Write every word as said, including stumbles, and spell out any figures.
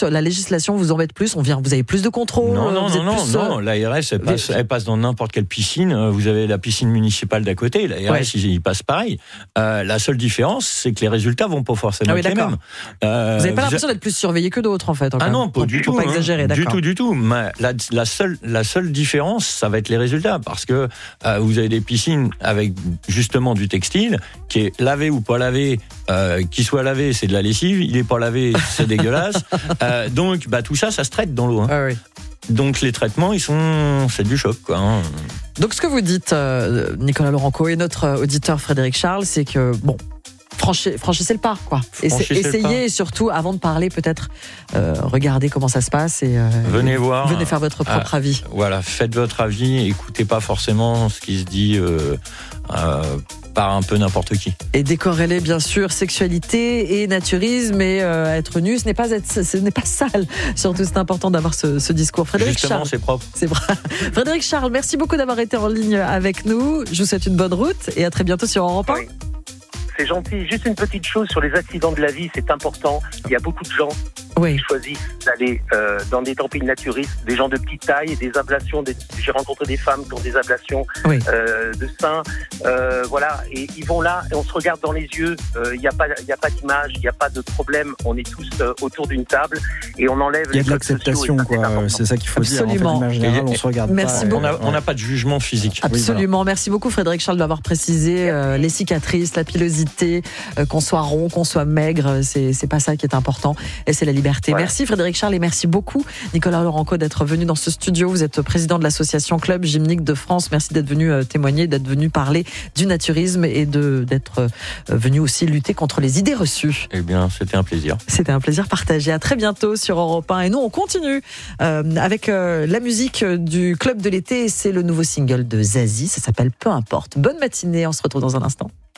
plus, la législation vous embête plus, on vient, vous avez plus de contrôle. Non, non, vous non, êtes non, plus, non, l'A R S, elle passe, elle passe dans n'importe quelle piscine. Vous avez la piscine municipale d'à côté, l'A R S, ouais. il, il passe pareil. Euh, la seule différence, c'est que les résultats vont pas forcément ah oui, être les mêmes. Euh, vous n'avez pas l'impression a... d'être plus surveillé que d'autres, en fait. Ah non, pas du tout. Faut pas exagérer, d'accord. Du tout, du tout. Mais la, la seule, la seule différence, ça va être les résultats, parce que euh, vous avez des piscines avec justement du textile qui est lavé ou pas lavé. Euh, qu'il soit lavé, c'est de la lessive. Il est pas lavé, c'est dégueulasse. Euh, donc, bah tout ça, ça se traite dans l'eau. Hein. Ah oui. Donc les traitements, ils sont, c'est du choc, quoi. Hein. Donc ce que vous dites, euh, Nicolas Laurenco et notre auditeur Frédéric Charles, c'est que bon. Franchissez, franchissez le pas, quoi. Essa- essayez, et surtout, avant de parler, peut-être, euh, regardez comment ça se passe et euh, venez voir, venez faire votre propre ah, avis. Voilà, faites votre avis, écoutez pas forcément ce qui se dit euh, euh, par un peu n'importe qui. Et décorrélez, bien sûr, sexualité et naturisme, et euh, être nu, ce n'est pas être, ce n'est pas sale. Surtout, c'est important d'avoir ce, ce discours. Frédéric Justement, Charles, c'est propre. C'est vrai. Frédéric Charles, merci beaucoup d'avoir été en ligne avec nous. Je vous souhaite une bonne route et à très bientôt sur Europe un. Oui. C'est gentil. Juste une petite chose sur les accidents de la vie, c'est important. Il y a beaucoup de gens oui. qui choisissent d'aller euh, dans des campings naturistes, des gens de petite taille, des ablations. Des... J'ai rencontré des femmes qui ont des ablations oui. euh, de seins. Euh, voilà, et ils vont là et on se regarde dans les yeux. Il euh, n'y a pas, il y a pas d'image, il n'y a pas de problème. On est tous euh, autour d'une table et on enlève. Il y a de l'acceptation, quoi. C'est, c'est ça qu'il faut Absolument. dire. En fait, générale, on se regarde. Merci pas, beaucoup. On n'a pas de jugement physique. Absolument. Oui, voilà. Merci beaucoup, Frédéric Charles, d'avoir précisé euh, les cicatrices, la pilosité. Euh, qu'on soit rond, qu'on soit maigre, c'est, c'est pas ça qui est important, et c'est la liberté. Ouais. Merci Frédéric Charles et merci beaucoup Nicolas Laurenco d'être venu dans ce studio. Vous êtes président de l'association Club Gymnique de France. Merci d'être venu euh, témoigner, d'être venu parler du naturisme et de, d'être euh, venu aussi lutter contre les idées reçues. Eh bien, c'était un plaisir. C'était un plaisir partagé. À très bientôt sur Europe un. Et nous, on continue euh, avec euh, la musique du Club de l'été. C'est le nouveau single de Zazie. Ça s'appelle Peu importe. Bonne matinée. On se retrouve dans un instant.